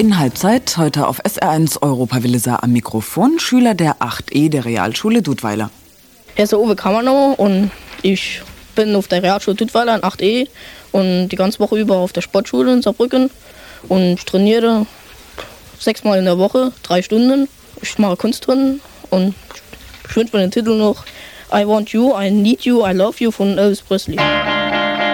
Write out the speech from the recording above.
In Halbzeit, heute auf SR1 Europa Willesar am Mikrofon, Schüler der 8E der Realschule Dudweiler. Hier ist der Uwe Kammernow und ich bin auf der Realschule Dudweiler in 8E und die ganze Woche über auf der Sportschule in Saarbrücken und ich trainiere 6-mal in der Woche, 3 Stunden. Ich mache Kunstturnen und ich wünsche mir den Titel noch I Want You, I Need You, I Love You von Elvis Presley.